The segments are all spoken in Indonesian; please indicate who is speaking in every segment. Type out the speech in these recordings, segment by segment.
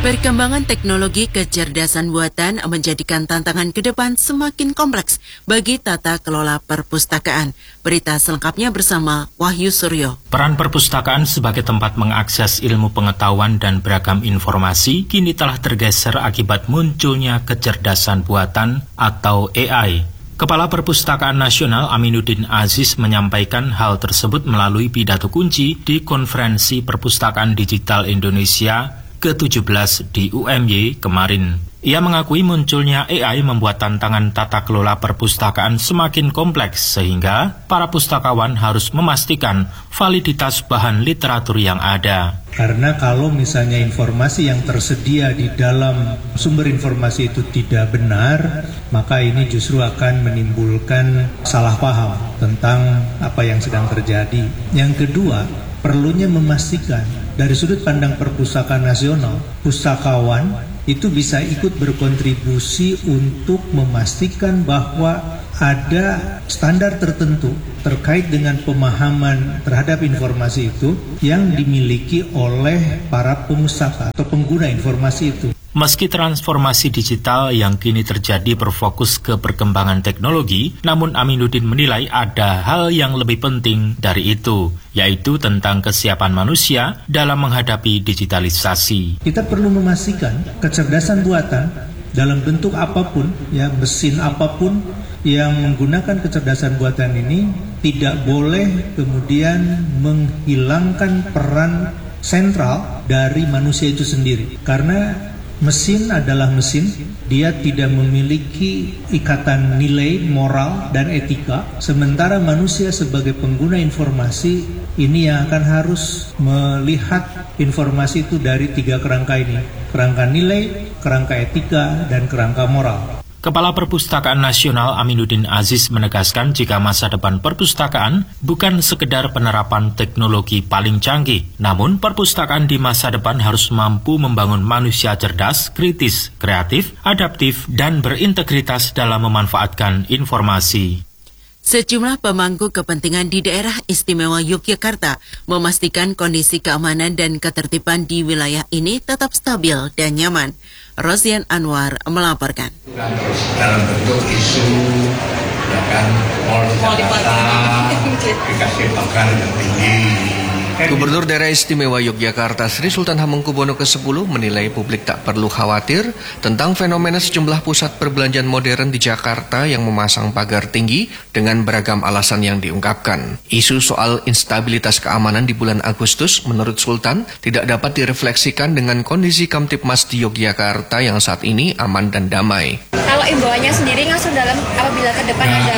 Speaker 1: Perkembangan teknologi kecerdasan buatan menjadikan tantangan ke depan semakin kompleks bagi tata kelola perpustakaan. Berita selengkapnya bersama Wahyu Suryo.
Speaker 2: Peran perpustakaan sebagai tempat mengakses ilmu pengetahuan dan beragam informasi kini telah tergeser akibat munculnya kecerdasan buatan atau AI. Kepala Perpustakaan Nasional Aminuddin Aziz menyampaikan hal tersebut melalui pidato kunci di Konferensi Perpustakaan Digital Indonesia ke-17 di UMY kemarin. Ia mengakui munculnya AI membuat tantangan tata kelola perpustakaan semakin kompleks sehingga para pustakawan harus memastikan validitas bahan literatur yang ada.
Speaker 3: Karena kalau misalnya informasi yang tersedia di dalam sumber informasi itu tidak benar, maka ini justru akan menimbulkan salah paham tentang apa yang sedang terjadi. Yang kedua, perlunya memastikan dari sudut pandang perpustakaan nasional, pustakawan itu bisa ikut berkontribusi untuk memastikan bahwa ada standar tertentu terkait dengan pemahaman terhadap informasi itu yang dimiliki oleh para pemustaka atau pengguna informasi itu.
Speaker 2: Meski transformasi digital yang kini terjadi berfokus ke perkembangan teknologi, namun Aminuddin menilai ada hal yang lebih penting dari itu, yaitu tentang kesiapan manusia dalam menghadapi digitalisasi.
Speaker 3: Kita perlu memastikan kecerdasan buatan dalam bentuk apapun, ya mesin apapun yang menggunakan kecerdasan buatan ini tidak boleh kemudian menghilangkan peran sentral dari manusia itu sendiri. Karena mesin adalah mesin, dia tidak memiliki ikatan nilai, moral, dan etika. Sementara manusia sebagai pengguna informasi ini yang akan harus melihat informasi itu dari 3 kerangka ini. Kerangka nilai, kerangka etika, dan kerangka moral.
Speaker 2: Kepala Perpustakaan Nasional Aminuddin Aziz menegaskan jika masa depan perpustakaan bukan sekedar penerapan teknologi paling canggih, namun perpustakaan di masa depan harus mampu membangun manusia cerdas, kritis, kreatif, adaptif, dan berintegritas dalam memanfaatkan informasi.
Speaker 1: Sejumlah pemangku kepentingan di daerah istimewa Yogyakarta memastikan kondisi keamanan dan ketertiban di wilayah ini tetap stabil dan nyaman. Rosian Anwar melaporkan.
Speaker 4: Dalam bentuk isu, ya kan, Mall Jakarta dikasih pagar yang tinggi.
Speaker 5: Gubernur Daerah Istimewa Yogyakarta Sri Sultan Hamengkubuwono ke-10 menilai publik tak perlu khawatir tentang fenomena sejumlah pusat perbelanjaan modern di Jakarta yang memasang pagar tinggi dengan beragam alasan yang diungkapkan. Isu soal instabilitas keamanan di bulan Agustus menurut Sultan tidak dapat direfleksikan dengan kondisi Kamtipmas di Yogyakarta yang saat ini aman dan damai.
Speaker 6: Kalau imbauannya sendiri langsung dalam apabila ke depan ada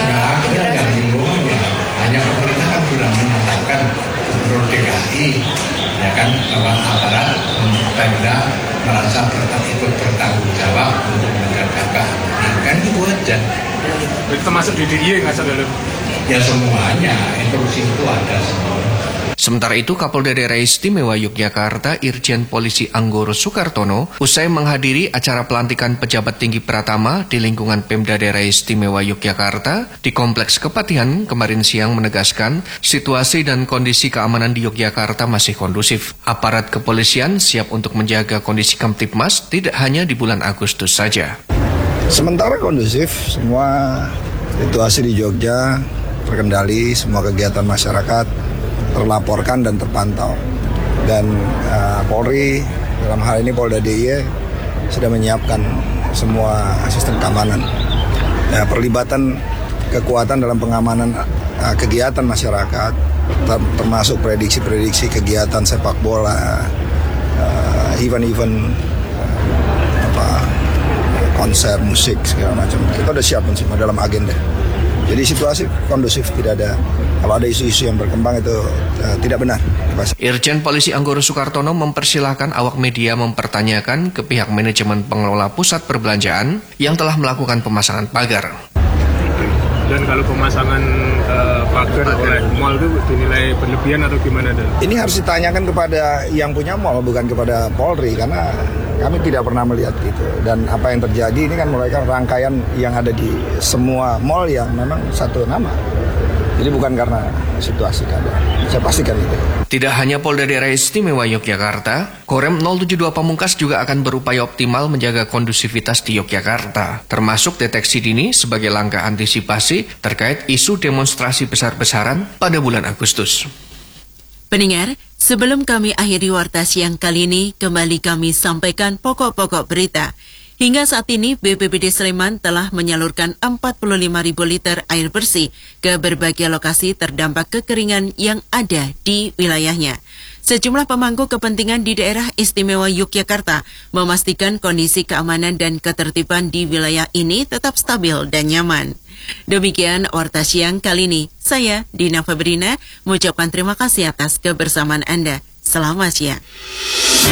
Speaker 4: hanya pemerintah kan sudah menyatakan Gubernur DKI, ya kan, bahwa aparat Pemda merasa ikut bertanggung jawab untuk menjaga keamanan. Kan itu aja.
Speaker 7: Termasuk di DIY nggak dalam?
Speaker 4: Ya semuanya, instruksi itu ada semua.
Speaker 5: Sementara itu, Kapolda Daerah Istimewa Yogyakarta Irjen Polisi Anggoro Sukartono usai menghadiri acara pelantikan pejabat tinggi Pratama di lingkungan Pemda Daerah Istimewa Yogyakarta di Kompleks Kepatihan kemarin siang menegaskan situasi dan kondisi keamanan di Yogyakarta masih kondusif. Aparat kepolisian siap untuk menjaga kondisi Kamtipmas tidak hanya di bulan Agustus saja.
Speaker 8: Sementara kondusif, semua situasi di Jogja terkendali, semua kegiatan masyarakat terlaporkan dan terpantau. Dan Polri dalam hal ini Polda DIY sudah menyiapkan semua sistem keamanan. Perlibatan kekuatan dalam pengamanan kegiatan masyarakat, termasuk prediksi-prediksi kegiatan sepak bola, event-event konser musik segala macam. Kita udah siapkan semua dalam agenda. Jadi situasi kondusif, tidak ada, kalau ada isu-isu yang berkembang itu tidak benar.
Speaker 5: Irjen Polisi Anggoro Sukartono mempersilahkan awak media mempertanyakan ke pihak manajemen pengelola pusat perbelanjaan yang telah melakukan pemasangan pagar.
Speaker 7: Dan kalau pemasangan pagar oleh mall itu dinilai berlebihan atau gimana?
Speaker 8: Ini harus ditanyakan kepada yang punya mall, bukan kepada Polri, karena kami tidak pernah melihat itu. Dan apa yang terjadi ini kan merupakan rangkaian yang ada di semua mall yang memang satu nama. Jadi bukan karena situasi keadaan. Saya pastikan itu.
Speaker 5: Tidak hanya Polda Daerah Istimewa Yogyakarta, Korem 072 Pamungkas juga akan berupaya optimal menjaga kondusivitas di Yogyakarta, termasuk deteksi dini sebagai langkah antisipasi terkait isu demonstrasi besar-besaran pada bulan Agustus.
Speaker 1: Pendengar, sebelum kami akhiri warta siang kali ini, kembali kami sampaikan pokok-pokok berita. Hingga saat ini, BPBD Sleman telah menyalurkan 45.000 liter air bersih ke berbagai lokasi terdampak kekeringan yang ada di wilayahnya. Sejumlah pemangku kepentingan di daerah istimewa Yogyakarta memastikan kondisi keamanan dan ketertiban di wilayah ini tetap stabil dan nyaman. Demikian warta siang kali ini. Saya, Dina Fabrina, mengucapkan terima kasih atas kebersamaan Anda. Selamat siang.